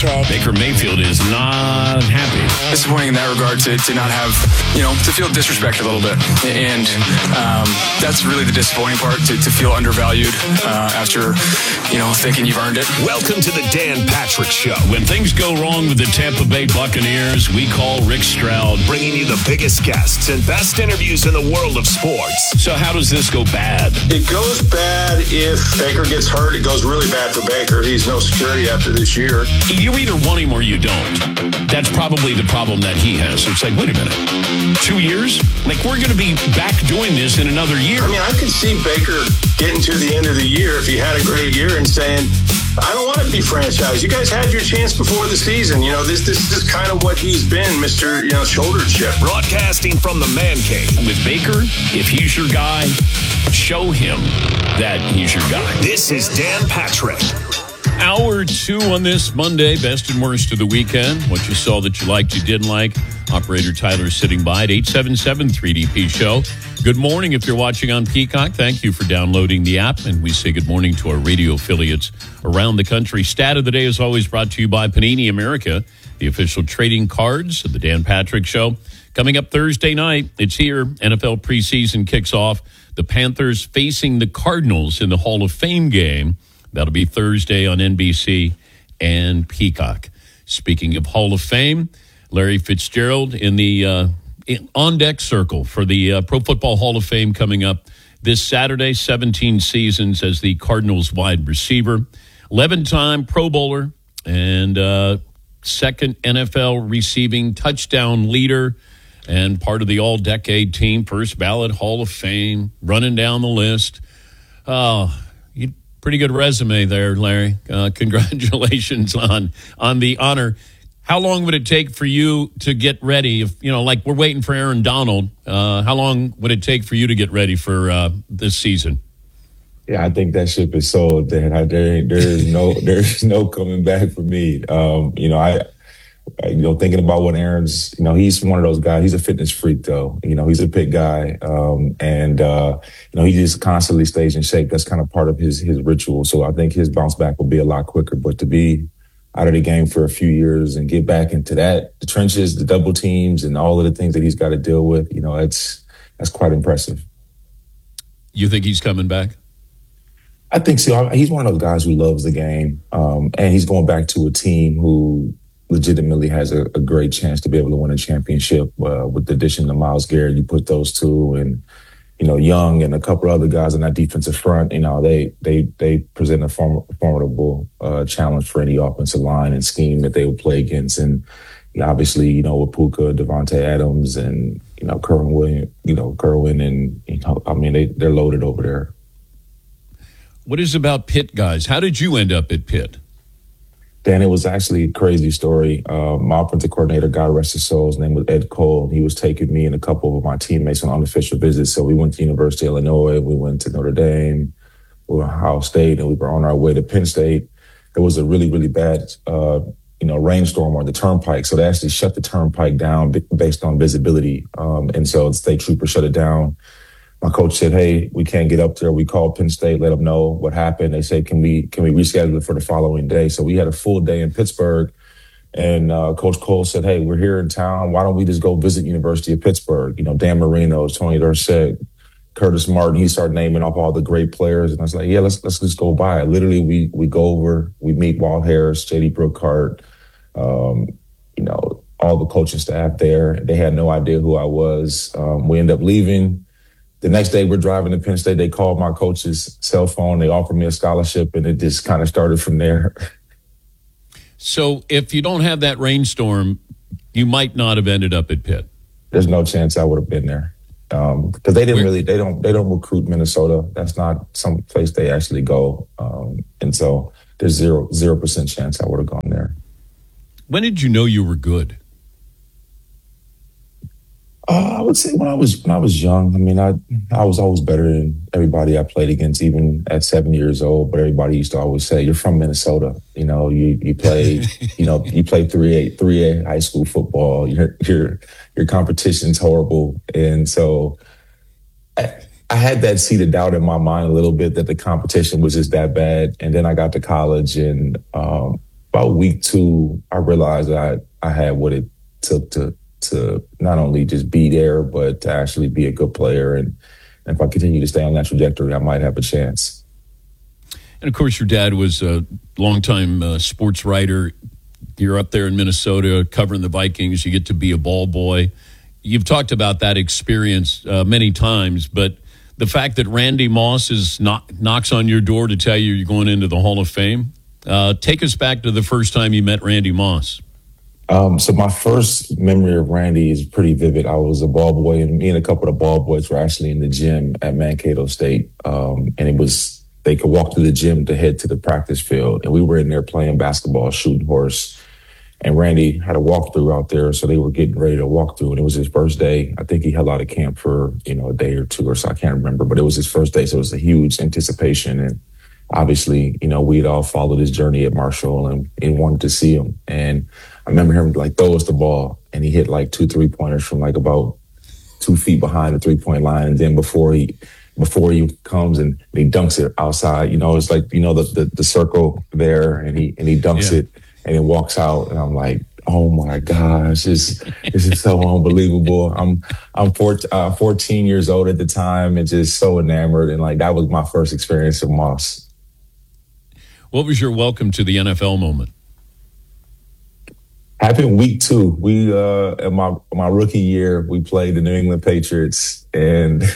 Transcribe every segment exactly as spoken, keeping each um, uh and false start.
Patrick. Baker Mayfield is not happy. Disappointing in that regard to, to not have, you know, to feel disrespected a little bit. And um, that's really the disappointing part, to, to feel undervalued uh, after, you know, thinking you've earned it. Welcome to the Dan Patrick Show. When things go wrong with the Tampa Bay Buccaneers, we call Rick Stroud. Bringing you the biggest guests and best interviews in the world of sports. So how does this go bad? It goes bad if Baker gets hurt. It goes really bad for Baker. He's no security after this year. You either want him or you don't. That's probably the problem that he has. It's like, wait a minute, two years? Like, we're going to be back doing this in another year. I mean, I could see Baker getting to the end of the year if he had a great year and saying, I don't want to be franchised. You guys had your chance before the season. You know, this this is kind of what he's been, Mister You know, shoulder chip. Broadcasting from the man cave. With Baker, if he's your guy, show him that he's your guy. This is Dan Patrick. Hour two on this Monday, best and worst of the weekend. What you saw that you liked, you didn't like. Operator Tyler sitting by at eight seven seven three D P Show. Good morning if you're watching on Peacock. Thank you for downloading the app. And we say good morning to our radio affiliates around the country. Stat of the day is always brought to you by Panini America, the official trading cards of the Dan Patrick Show. Coming up Thursday night, it's here. N F L preseason kicks off. The Panthers facing the Cardinals in the Hall of Fame game. That'll be Thursday on N B C and Peacock. Speaking of Hall of Fame, Larry Fitzgerald in the uh, on-deck circle for the uh, Pro Football Hall of Fame coming up this Saturday, seventeen seasons as the Cardinals wide receiver, eleven-time Pro Bowler, and uh, second N F L receiving touchdown leader, and part of the all-decade team, first ballot Hall of Fame, running down the list. Oh, you pretty good resume there, Larry. Uh, congratulations on on the honor. How long would it take for you to get ready? If you know, like we're waiting for Aaron Donald, uh, how long would it take for you to get ready for uh, this season? Yeah, I think that ship is sold. Dan. I, there, there is no, there's no coming back for me. Um, you know, I, I, you know, thinking about what Aaron's, you know, he's one of those guys. He's a fitness freak, though. You know, he's a fit guy, um, and uh, you know, he just constantly stays in shape. That's kind of part of his his ritual. So I think his bounce back will be a lot quicker. But to be out of the game for a few years and get back into that, the trenches, the double teams, and all of the things that he's got to deal with, you know, it's that's quite impressive. You think he's coming back? I think so. He's one of those guys who loves the game, um, and he's going back to a team who legitimately has a, a great chance to be able to win a championship. Uh, with the addition of Myles Garrett, you put those two, and you know, Young and a couple of other guys on that defensive front. You know, they they they present a form, formidable uh, challenge for any offensive line and scheme that they would play against. And you know, obviously, you know, with Puka, Devontae Adams, and you know, Kerwin Williams, you know, Kerwin, and you know, I mean, they they're loaded over there. What is about Pitt, guys? How did you end up at Pitt? Dan, it was actually a crazy story. Uh, my offensive coordinator, God rest his soul, his name was Ed Cole. He was taking me and a couple of my teammates on unofficial visits. So we went to University of Illinois, we went to Notre Dame, we were at Ohio State, and we were on our way to Penn State. There was a really, really bad, uh, you know, rainstorm on the turnpike. So they actually shut the turnpike down based on visibility. Um, and so the state trooper shut it down. My coach said, hey, we can't get up there. We called Penn State, let them know what happened. They said, can we can we reschedule it for the following day? So we had a full day in Pittsburgh. And uh, Coach Cole said, hey, we're here in town. Why don't we just go visit University of Pittsburgh? You know, Dan Marino, Tony Dorsett, Curtis Martin. He started naming off all the great players. And I was like, yeah, let's let's just go by. Literally, we we go over, we meet Walt Harris, J D Brookhart, um, you know, all the coaching staff there. They had no idea who I was. Um, we ended up leaving. The next day, we're driving to Penn State. They called my coach's cell phone. They offered me a scholarship, and it just kind of started from there. So if you don't have that rainstorm, you might not have ended up at Pitt. There's no chance I would have been there because um, they didn't Where? really. They don't. They don't recruit Minnesota. That's not some place they actually go. Um, and so there's zero zero percent chance I would have gone there. When did you know you were good? Uh, I would say when I was when I was young. I mean, I I was always better than everybody I played against, even at seven years old. But everybody used to always say, "You're from Minnesota. You know, you you played, you know, you played three A three A high school football. Your your your competition's horrible." And so, I, I had that seed of doubt in my mind a little bit that the competition was just that bad. And then I got to college, and um, about week two, I realized I I had what it took to to not only just be there, but to actually be a good player. And, and if I continue to stay on that trajectory, I might have a chance. And of course, your dad was a longtime uh, sports writer. You're up there in Minnesota covering the Vikings. You get to be a ball boy. You've talked about that experience uh, many times, but the fact that Randy Moss is knock, knocks on your door to tell you you're going into the Hall of Fame, uh, take us back to the first time you met Randy Moss. Um, so my first memory of Randy is pretty vivid. I was a ball boy, and me and a couple of the ball boys were actually in the gym at Mankato State, um, and it was they could walk through the gym to head to the practice field, and we were in there playing basketball, shooting horse. And Randy had a walkthrough out there, so they were getting ready to walk through. And it was his first day. I think he held out of camp for, you know, a day or two or so. I can't remember, but it was his first day. So it was a huge anticipation. And obviously, you know, we'd all followed his journey at Marshall and, and wanted to see him. And I remember him like throw us the ball, and he hit like two three pointers from like about two feet behind the three point line. And then before he before he comes and he dunks it outside, you know, it's like, you know, the the, the circle there, and he and he dunks yeah. it. And then walks out, and I'm like, "Oh my gosh, this this is so unbelievable." I'm I'm four, uh, fourteen years old at the time, and just so enamored. And like that was my first experience of Moss. What was your welcome to the N F L moment? Happened week two. We uh, in my my rookie year, we played the New England Patriots, and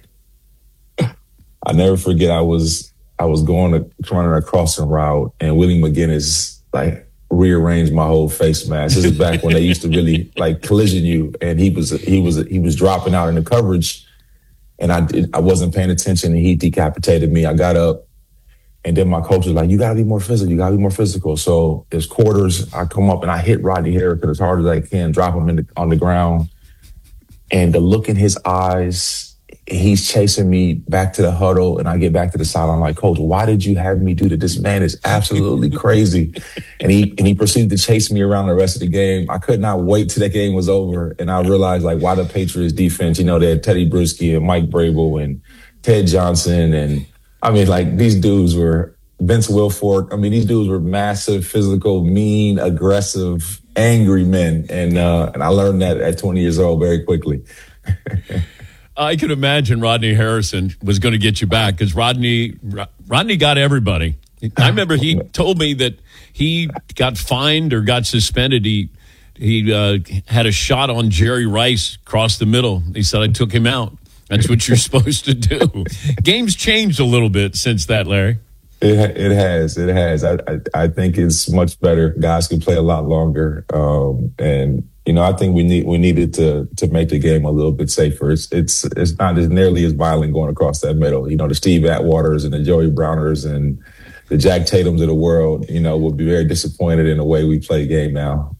I never forget. I was I was going to running a crossing route, and Willie McGinnis like rearranged my whole face mask. This is back when they used to really like collision you, and he was he was he was dropping out in the coverage, and I did, I wasn't paying attention, and he decapitated me. I got up, and then my coach was like, "You got to be more physical. You got to be more physical." So there's quarters. I come up and I hit Rodney Harrison as hard as I can, drop him in the, on the ground, and the look in his eyes. He's chasing me back to the huddle, and I get back to the sideline. I'm like, "Coach, why did you have me do that? This man is absolutely crazy." And he and he proceeded to chase me around the rest of the game. I could not wait till the game was over, and I realized like why the Patriots defense. You know, they had Teddy Bruschi and Mike Vrabel and Ted Johnson, and I mean, like these dudes were Vince Wilfork. I mean, these dudes were massive, physical, mean, aggressive, angry men, and uh, and I learned that at twenty years old very quickly. I could imagine Rodney Harrison was going to get you back because Rodney Rodney got everybody. I remember he told me that he got fined or got suspended. He he uh, had a shot on Jerry Rice across the middle. He said, "I took him out." That's what you're supposed to do. Game's changed a little bit since that, Larry. It it has it has. I I, I think it's much better. Guys can play a lot longer, um, and. You know, I think we need we needed to to make the game a little bit safer. It's it's it's not as nearly as violent going across that middle. You know, the Steve Atwaters and the Joey Browners and the Jack Tatums of the world, you know, will be very disappointed in the way we play the game now.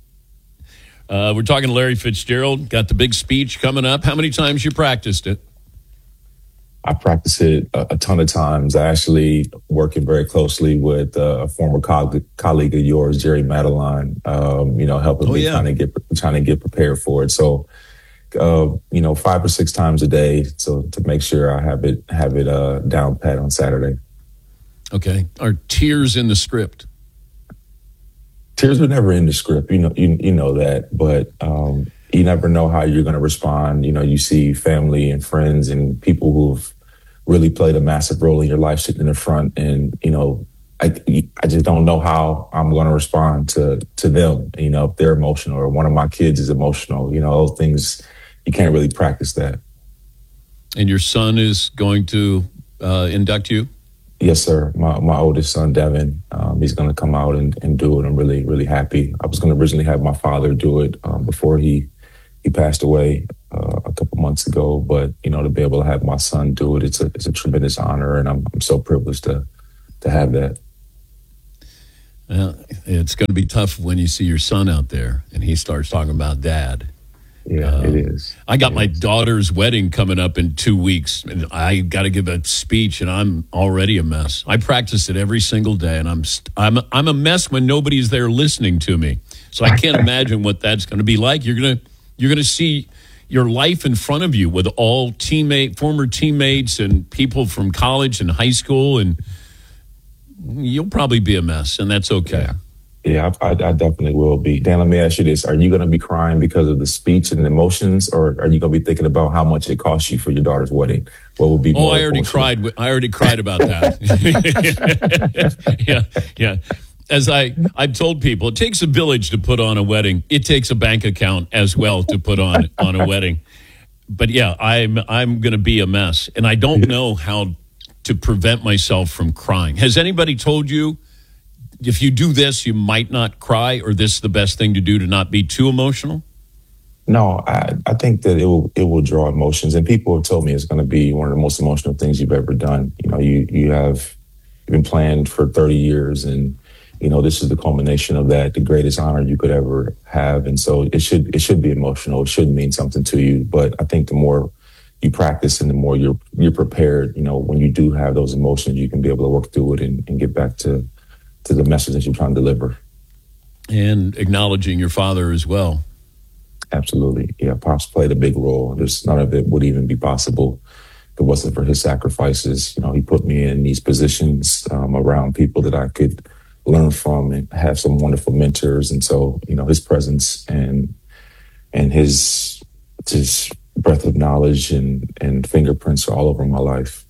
Uh, we're talking to Larry Fitzgerald. Got the big speech coming up. How many times you practiced it? I practiced it a, a ton of times. I actually working very closely with uh, a former co- colleague of yours, Jerry Madeline. Um, you know, helping oh, me yeah. trying to get trying to get prepared for it. So, uh, you know, five or six times a day, so to make sure I have it have it uh, down pat on Saturday. Okay, are tears in the script? Tears were never in the script. You know, you you know that, but. Um, You never know how you're going to respond. You know, you see family and friends and people who've really played a massive role in your life sitting in the front. And, you know, I, I just don't know how I'm going to respond to, to them. You know, if they're emotional or one of my kids is emotional, you know, those things, you can't really practice that. And your son is going to uh, induct you? Yes, sir. My my oldest son, Devin, um, he's going to come out and, and do it. I'm really, really happy. I was going to originally have my father do it um, before he He passed away uh, a couple months ago, but you know, to be able to have my son do it, it's a it's a tremendous honor, and I'm I'm so privileged to to have that. Well, it's going to be tough when you see your son out there and he starts talking about dad. Yeah, uh, it is. I got it my is. daughter's wedding coming up in two weeks, and I got to give a speech, and I'm already a mess. I practice it every single day, and I'm st- I'm I'm a mess when nobody's there listening to me. So I can't imagine what that's going to be like. You're gonna You're going to see your life in front of you with all teammate, former teammates and people from college and high school, and you'll probably be a mess, and that's okay. Yeah. Yeah, I, I, I definitely will be. Dan, let me ask you this. Are you going to be crying because of the speech and emotions, or are you going to be thinking about how much it cost you for your daughter's wedding? What would be Oh, more I already emotional? cried. I already cried about that. yeah, yeah. As I, I've told people, it takes a village to put on a wedding. It takes a bank account as well to put on on a wedding. But yeah, I'm I'm going to be a mess, and I don't know how to prevent myself from crying. Has anybody told you, if you do this, you might not cry, or this is the best thing to do to not be too emotional? No, I, I think that it will it will draw emotions, and people have told me it's going to be one of the most emotional things you've ever done. You know, you you have been playing for thirty years, and you know this is the culmination of that, the greatest honor you could ever have, and so it should it should be emotional. It should mean something to you. But I think the more you practice and the more you're you're prepared, you know, when you do have those emotions, you can be able to work through it and, and get back to to the message that you're trying to deliver. And acknowledging your father as well. Absolutely. Yeah, Pops played a big role. There's none of it would even be possible if it wasn't for his sacrifices. You know, he put me in these positions um, around people that I could learn from and have some wonderful mentors. And so, you know, his presence and and his his breadth of knowledge and, and fingerprints are all over my life.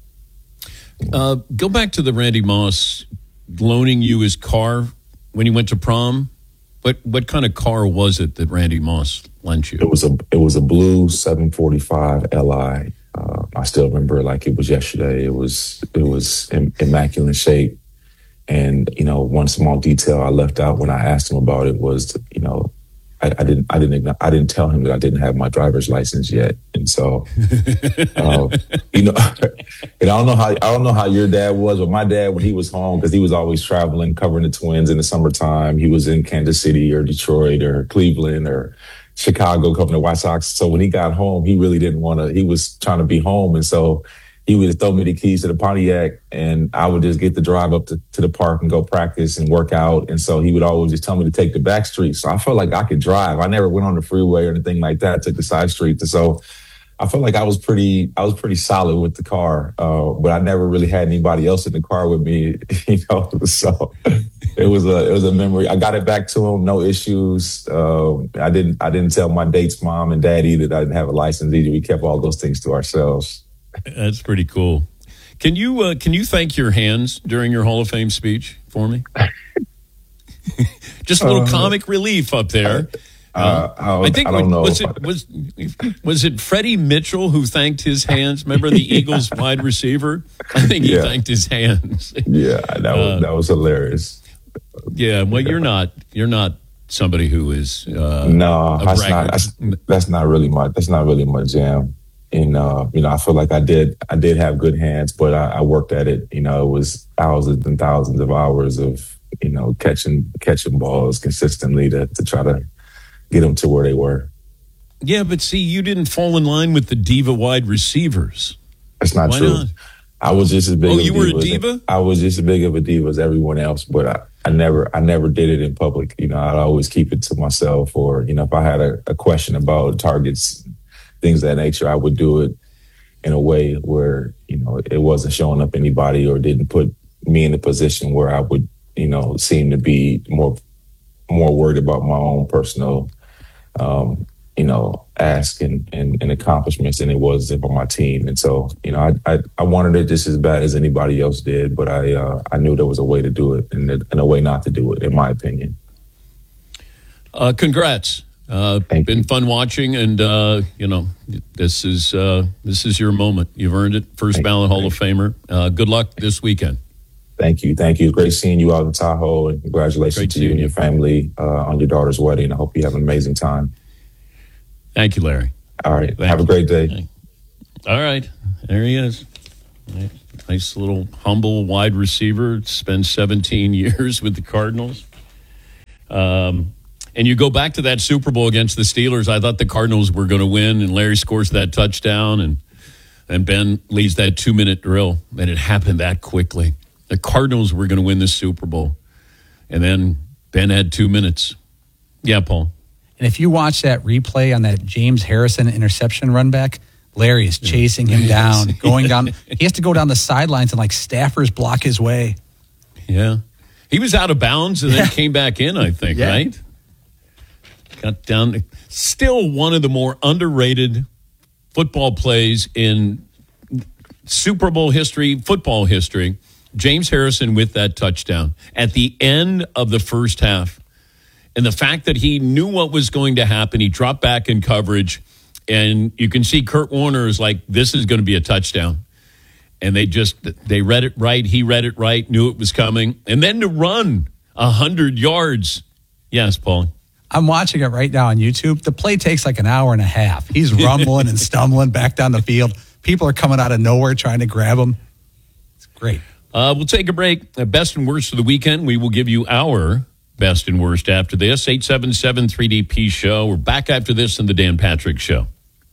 Uh, go back to the Randy Moss loaning you his car when you went to prom. What what kind of car was it that Randy Moss lent you? It was a it was a blue seven forty-five L I. Uh, I still remember like it was yesterday. It was it was in immaculate shape. And you know, one small detail I left out when I asked him about it was, you know, I, I didn't I didn't I didn't tell him that I didn't have my driver's license yet. And so, uh, you know, and I don't know how I don't know how your dad was, but my dad, when he was home, because he was always traveling, covering the Twins in the summertime. He was in Kansas City or Detroit or Cleveland or Chicago covering the White Sox. So when he got home, he really didn't want to. He was trying to be home, and so he would just throw me the keys to the Pontiac, and I would just get the drive up to, to the park and go practice and work out. And so he would always just tell me to take the back streets. So I felt like I could drive. I never went on the freeway or anything like that. I took the side streets. And so I felt like I was pretty, I was pretty solid with the car. Uh, but I never really had anybody else in the car with me, you know. So it was a, it was a memory. I got it back to him, no issues. Uh, I didn't, I didn't tell my date's mom and dad either that I didn't have a license either. We kept all those things to ourselves. That's pretty cool. Can you uh, can you thank your hands during your Hall of Fame speech for me? Just a little uh, comic relief up there. Uh, uh, I think I don't know. Was it was was it Freddie Mitchell who thanked his hands? Remember the Eagles wide receiver? I think he yeah. thanked his hands. Yeah, that was uh, that was hilarious. Yeah, well, you're not you're not somebody who is uh, no. That's not that's, that's not really my that's not really my jam. And, uh, you know, I feel like I did, I did have good hands, but I, I worked at it. You know, it was thousands and thousands of hours of, you know, catching, catching balls consistently to, to try to get them to where they were. Yeah. But see, you didn't fall in line with the diva wide receivers. That's not Why true. Not? I was just as big. Oh, of you a were diva a diva? As, I was just as big of a diva as everyone else, but I, I never, I never did it in public. You know, I'd always keep it to myself, or, you know, if I had a, a question about targets, things of that nature, I would do it in a way where, you know, it wasn't showing up anybody or didn't put me in a position where I would, you know, seem to be more more worried about my own personal, um, you know, ask and, and, and accomplishments than it was for my team. And so, you know, I, I, I wanted it just as bad as anybody else did, but I uh, I knew there was a way to do it and, and a way not to do it, in my opinion. Uh, congrats. Uh, Thank been you. fun watching, and uh, you know, this is uh, this is your moment. You've earned it. First Thank ballot you. Hall of Famer. Uh, good luck this weekend. Thank you. Thank you. Great seeing you out in Tahoe, and congratulations Great to you and your family uh, on your daughter's wedding. I hope you have an amazing time. Thank you, Larry. All right. Thank have you. a great day. All right. There he is. Nice little humble wide receiver. Spent seventeen years with the Cardinals. Um. And you go back to that Super Bowl against the Steelers. I thought the Cardinals were going to win, and Larry scores that touchdown, and and Ben leads that two-minute drill. And it happened that quickly. The Cardinals were going to win the Super Bowl, and then Ben had two minutes. Yeah, Paul. And if you watch that replay on that James Harrison interception run back, Larry is chasing him down, going down. He has to go down the sidelines and like staffers block his way. Yeah. He was out of bounds and then came back in, I think, Yeah. right? Got down. Still one of the more underrated football plays in Super Bowl history, football history. James Harrison with that touchdown at the end of the first half. And the fact that he knew what was going to happen, he dropped back in coverage, and you can see Kurt Warner is like, this is going to be a touchdown. And they just, they read it right. He read it right, knew it was coming. And then to run one hundred yards. Yes, Paul. I'm watching it right now on YouTube. The play takes like an hour and a half. He's rumbling and stumbling back down the field. People are coming out of nowhere trying to grab him. It's great. Uh, we'll take a break. Uh, best and worst of the weekend. We will give you our best and worst after this. eight seven seven three D P show. We're back after this in the Dan Patrick Show.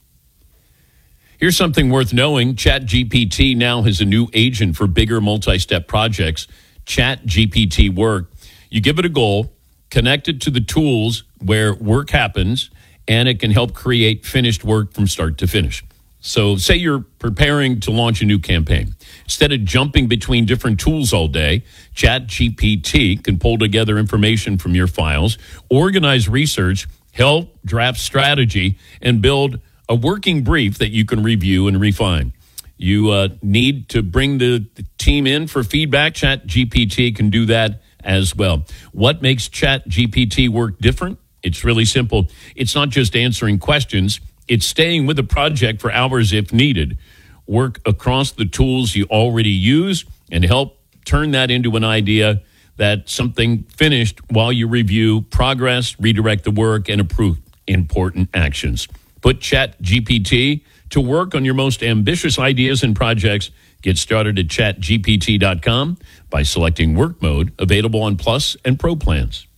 Here's something worth knowing. ChatGPT now has a new agent for bigger multi-step projects. ChatGPT Work. You give it a goal, connect it to the tools where work happens, and it can help create finished work from start to finish. So say you're preparing to launch a new campaign. Instead of jumping between different tools all day, ChatGPT can pull together information from your files, organize research, help draft strategy, and build a working brief that you can review and refine. You uh, need to bring the, the team in for feedback. ChatGPT can do that as well. What makes ChatGPT Work different? It's really simple. It's not just answering questions. It's staying with the project for hours if needed. Work across the tools you already use and help turn that into an idea that something finished while you review progress, redirect the work, and approve important actions. Put ChatGPT to work on your most ambitious ideas and projects. Get started at chat G P T dot com by selecting work mode, available on Plus and Pro plans.